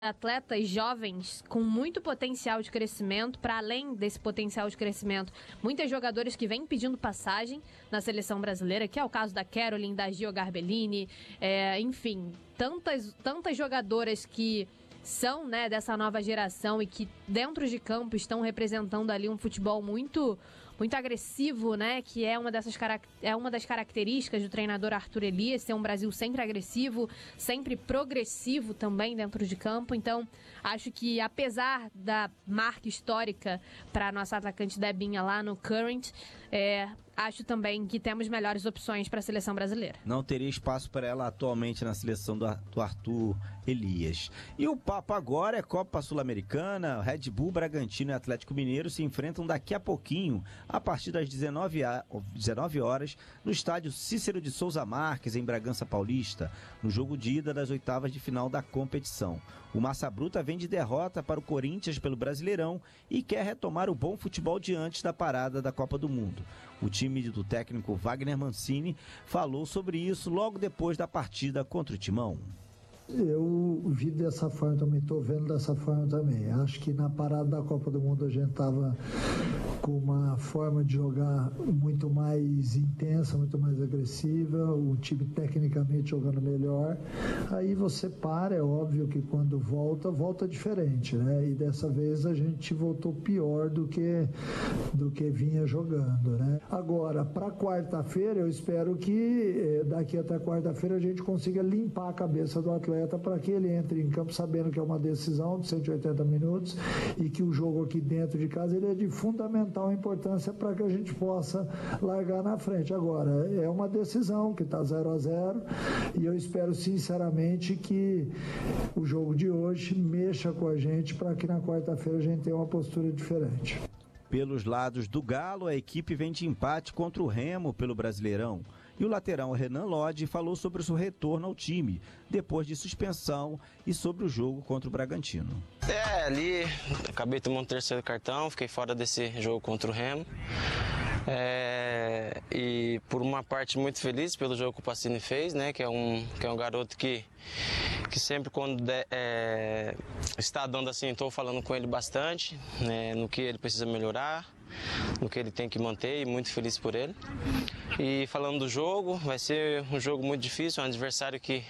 atletas jovens com muito potencial de crescimento. Para além desse potencial de crescimento, muitas jogadoras que vêm pedindo passagem na seleção brasileira, que é o caso da Caroline, da Gio Garbellini, enfim, tantas jogadoras que são, né, dessa nova geração e que dentro de campo estão representando ali um futebol muito agressivo, né, que é uma das características do treinador Arthur Elias, ser um Brasil sempre agressivo, sempre progressivo também dentro de campo. Então, acho que apesar da marca histórica para a nossa atacante Debinha lá no Current, acho também que temos melhores opções para a seleção brasileira. Não teria espaço para ela atualmente na seleção do Arthur Elias. E o papo agora é Copa Sul-Americana. Red Bull, Bragantino e Atlético Mineiro se enfrentam daqui a pouquinho, a partir das 19 horas, no estádio Cícero de Souza Marques, em Bragança Paulista, no jogo de ida das oitavas de final da competição. O Massa Bruta vem de derrota para o Corinthians pelo Brasileirão e quer retomar o bom futebol de antes da parada da Copa do Mundo. O time do técnico Wagner Mancini falou sobre isso logo depois da partida contra o Timão. Eu vi dessa forma também, estou vendo dessa forma também. Acho que na parada da Copa do Mundo a gente estava com uma forma de jogar muito mais intensa, muito mais agressiva, o time tecnicamente jogando melhor. Aí você para, é óbvio que quando volta diferente, né? E dessa vez a gente voltou pior do que vinha jogando, né? Agora, para quarta-feira, eu espero que daqui até quarta-feira a gente consiga limpar a cabeça do atleta para que ele entre em campo sabendo que é uma decisão de 180 minutos e que o jogo aqui dentro de casa ele é de fundamental importância para que a gente possa largar na frente. Agora, é uma decisão que está 0-0 e eu espero sinceramente que o jogo de hoje mexa com a gente para que na quarta-feira a gente tenha uma postura diferente. Pelos lados do Galo, a equipe vem de empate contra o Remo pelo Brasileirão. E o lateral Renan Lodge falou sobre o seu retorno ao time, depois de suspensão, e sobre o jogo contra o Bragantino. Ali acabei tomando o terceiro cartão, fiquei fora desse jogo contra o Remo. E por uma parte muito feliz pelo jogo que o Pacini fez, né? Que é um garoto que sempre quando está dando assim, estou falando com ele bastante, né, no que ele precisa melhorar, no que ele tem que manter, e muito feliz por ele. E falando do jogo, vai ser um jogo muito difícil, um adversário que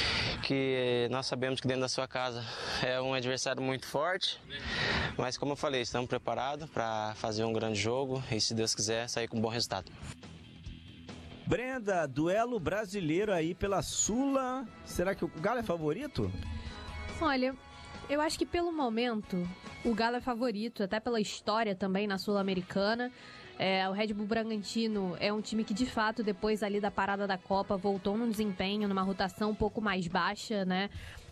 nós sabemos que dentro da sua casa é um adversário muito forte, mas como eu falei, estamos preparados para fazer um grande jogo e, se Deus quiser, sair com um bom resultado. Brenda, duelo brasileiro aí pela Sula, será que o Galo é favorito? Olha, eu acho que pelo momento o Galo é favorito, até pela história também na Sul-Americana. O Red Bull Bragantino é um time que, de fato, depois ali da parada da Copa, voltou num desempenho, numa rotação um pouco mais baixa, né?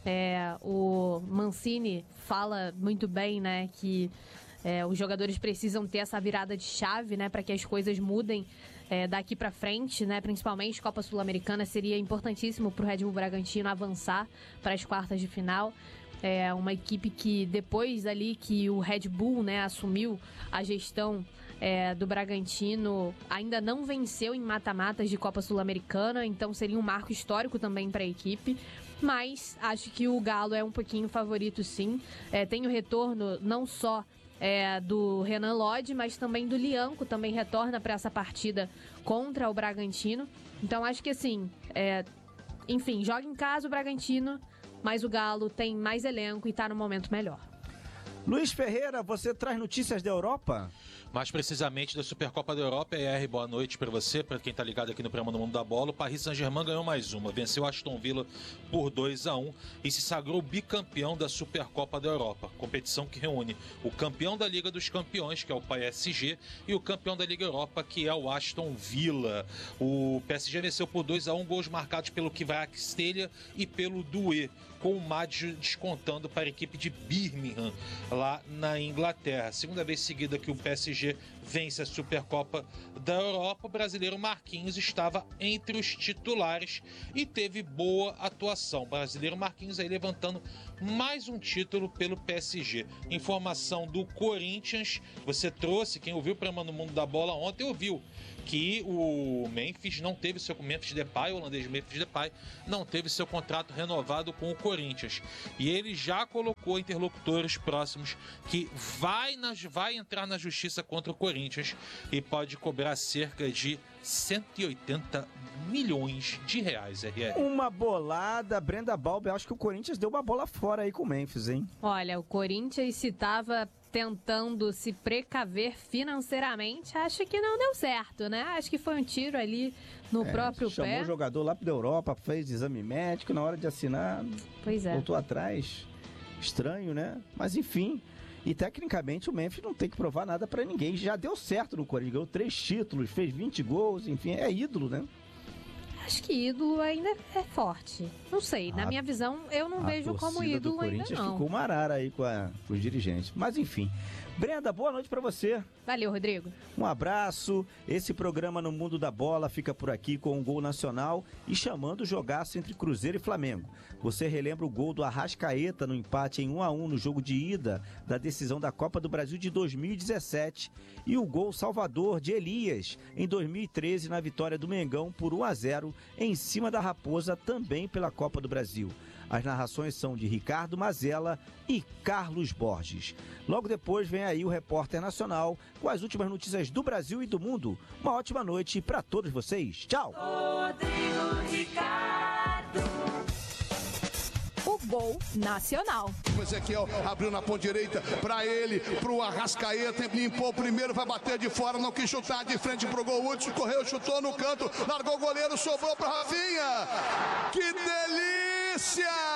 O Mancini fala muito bem, né, que os jogadores precisam ter essa virada de chave, né, para que as coisas mudem daqui para frente, né? Principalmente Copa Sul-Americana seria importantíssimo para o Red Bull Bragantino avançar para as quartas de final. Uma equipe que depois ali que o Red Bull, né, assumiu a gestão do Bragantino, ainda não venceu em mata-matas de Copa Sul-Americana, então seria um marco histórico também para a equipe, mas acho que o Galo é um pouquinho favorito, sim. Tem o retorno não só do Renan Lodge, mas também do Lianco, também retorna para essa partida contra o Bragantino, então acho que assim, enfim, joga em casa o Bragantino, mas o Galo tem mais elenco e está no momento melhor. Luiz Ferreira, você traz notícias da Europa? Mais precisamente da Supercopa da Europa. ER, boa noite para você, para quem está ligado aqui no programa do Mundo da Bola. O Paris Saint-Germain ganhou mais uma, venceu o Aston Villa por 2-1 e se sagrou bicampeão da Supercopa da Europa, competição que reúne o campeão da Liga dos Campeões, que é o PSG, e o campeão da Liga Europa, que é o Aston Villa. O PSG venceu por 2-1, gols marcados pelo Kvaratskhelia e pelo Doué, com o Madjo descontando para a equipe de Birmingham, lá na Inglaterra. Segunda vez seguida que o PSG vence a Supercopa da Europa. O brasileiro Marquinhos estava entre os titulares e teve boa atuação. O brasileiro Marquinhos aí levantando mais um título pelo PSG. Informação do Corinthians, você trouxe, quem ouviu o programa no Mundo da Bola ontem ouviu que o Memphis não teve seu Memphis Depay, o holandês Memphis Depay, não teve seu contrato renovado com o Corinthians. E ele já colocou interlocutores próximos que vai entrar na justiça contra o Corinthians e pode cobrar cerca de 180 milhões de reais, RL. Uma bolada, Brenda Balbi, acho que o Corinthians deu uma bola fora aí com o Memphis, hein? Olha, o Corinthians, se estava tentando se precaver financeiramente, acho que não deu certo, né? Acho que foi um tiro ali no próprio pé. Chamou o jogador lá da Europa, fez exame médico, na hora de assinar, voltou atrás. Estranho, né? Mas enfim... E tecnicamente o Memphis não tem que provar nada pra ninguém. Já deu certo no Corinthians, ganhou 3 títulos, fez 20 gols, enfim, é ídolo, né? Acho que ídolo ainda é forte. Não sei, na minha visão, eu não vejo como ídolo ainda não. A torcida do Corinthians ficou uma arara aí com os dirigentes. Mas enfim. Brenda, boa noite pra você. Valeu, Rodrigo. Um abraço. Esse programa No Mundo da Bola fica por aqui com um gol nacional e chamando o jogaço entre Cruzeiro e Flamengo. Você relembra o gol do Arrascaeta no empate em 1-1 no jogo de ida da decisão da Copa do Brasil de 2017 e o gol salvador de Elias em 2013 na vitória do Mengão por 1-0 em cima da Raposa, também pela Copa do Brasil. As narrações são de Ricardo Mazella e Carlos Borges. Logo depois vem aí o Repórter Nacional com as últimas notícias do Brasil e do mundo. Uma ótima noite para todos vocês. Tchau! Rodrigo Ricardo. O gol nacional. O Ezequiel abriu na ponta direita para ele, pro Arrascaeta, limpou o primeiro, vai bater de fora, não quis chutar de frente pro gol. Hudson correu, chutou no canto, largou o goleiro, sobrou para Rafinha. Que delícia!